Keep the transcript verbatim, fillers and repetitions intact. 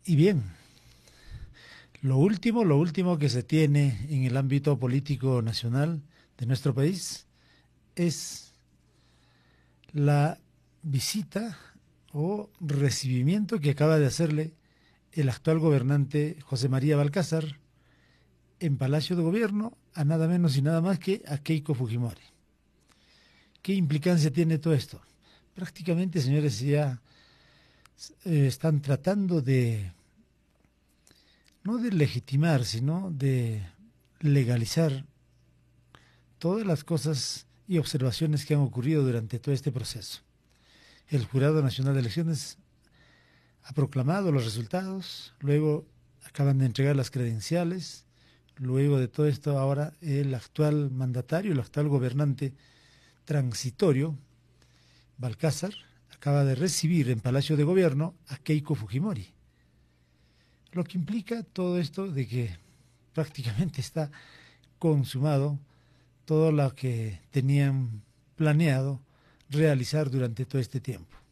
Y bien, lo último, lo último que se tiene en el ámbito político nacional de nuestro país es la visita o recibimiento que acaba de hacerle el actual gobernante José María Balcázar en Palacio de Gobierno a nada menos y nada más que a Keiko Fujimori. ¿Qué implicancia tiene todo esto? Prácticamente, señores, ya eh, están tratando de, no de legitimar, sino de legalizar todas las cosas y observaciones que han ocurrido durante todo este proceso. El Jurado Nacional de Elecciones ha proclamado los resultados, luego acaban de entregar las credenciales, luego de todo esto ahora el actual mandatario, el actual gobernante transitorio, Balcázar, acaba de recibir en Palacio de Gobierno a Keiko Fujimori. Lo que implica todo esto de que prácticamente está consumado todo lo que tenían planeado realizar durante todo este tiempo.